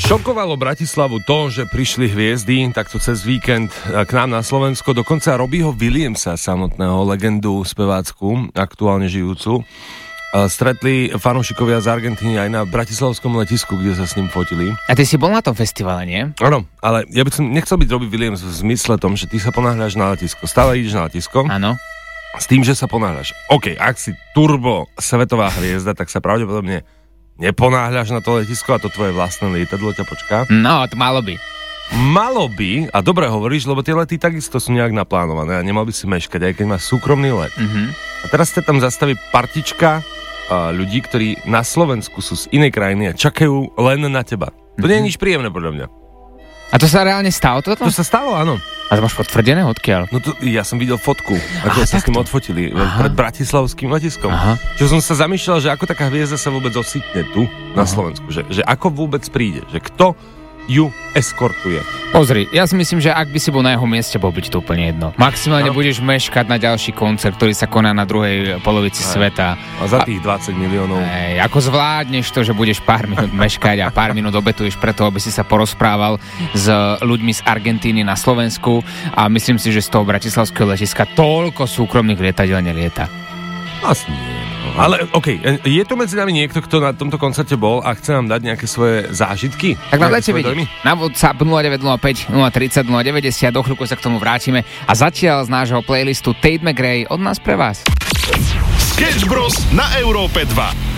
Šokovalo Bratislavu to, že prišli hviezdy takto cez víkend k nám na Slovensko, dokonca Robbieho Williamsa, samotného legendu spevácku, aktuálne žijúcu. Stretli fanúšikovia z Argentíny aj na bratislavskom letisku, kde sa s ním fotili. A ty si bol na tom festivale, nie? Áno, ale ja by som nechcel byť Robbie Williams v zmysle tom, že ty sa ponáhľaš na letisko. Stále ideš na letisko. Áno. S tým, že sa ponáhľaš. OK, ak si turbo svetová hviezda, tak sa pravdepodobne neponáhľaš na to letisko a to tvoje vlastné lietadlo ťa počká. No, to malo by. Malo by, a dobre hovoríš, lebo tie lety takisto sú nejak naplánované a nemal by si meškať, aj keď máš súkromný let. A teraz sa tam zastaví partička ľudí, ktorí na Slovensku sú z inej krajiny a čakajú len na teba. To nie je nič príjemné podľa mňa. A to sa reálne stalo toto? To sa stalo, áno. A to máš potvrdené? Odkiaľ? No to, ja som videl fotku, ako sa s tým odfotili pred bratislavským letiskom. Čo som sa zamýšľal, že ako taká hviezda sa vôbec ocitne tu na Slovensku. Že ako vôbec príde, že kto ju eskortuje. Pozri, ja si myslím, že ak by si bol na jeho mieste, bol by ti to úplne jedno. Maximálne budeš meškať na ďalší koncert, ktorý sa koná na druhej polovici sveta. A za tých 20 miliónov. Ako zvládneš to, že budeš pár minút meškať a pár minút obetuješ preto, aby si sa porozprával s ľuďmi z Argentíny na Slovensku a myslím si, že z toho bratislavského letiska toľko súkromných lietadiel nelieta. Asi nie. Ale okej, je tu medzi nami niekto, kto na tomto koncerte bol a chce nám dať nejaké svoje zážitky? Tak nám dajte vedieť. Na WhatsApp 0905 030 090, do chvíľku sa k tomu vrátime a zatiaľ z nášho playlistu Tate McRae od nás pre vás. Sketch Bros na Európe 2.